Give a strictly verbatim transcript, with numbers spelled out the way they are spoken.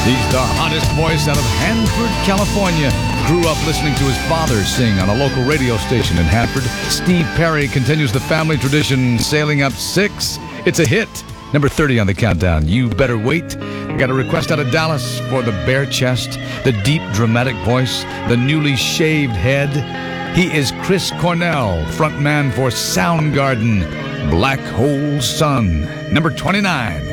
He's the hottest voice out of Hanford, California. Grew up listening to his father sing on a local radio station in Hanford. Steve Perry continues the family tradition, sailing up six. It's a hit. Number thirty on the countdown. You Better Wait. I got a request out of Dallas for the bare chest, the deep, dramatic voice, the newly shaved head. He is Chris Cornell, frontman for Soundgarden. Black Hole Sun. Number twenty-nine.